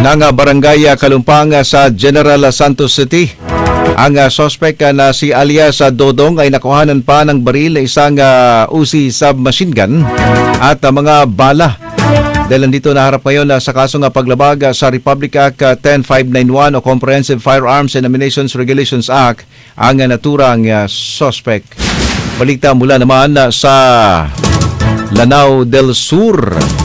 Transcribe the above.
ng barangay Kalumpang sa General Santos City. Ang suspect na si alias Dodong ay nakuhanan pa ng baril na isang Uzi submachine gun at mga bala. Dahil nandito naharap ngayon sa kasong paglabag sa Republic Act 10591 o Comprehensive Firearms and Ammunition Regulations Act ang naturang suspect. Balita mula naman sa Lanao del Sur.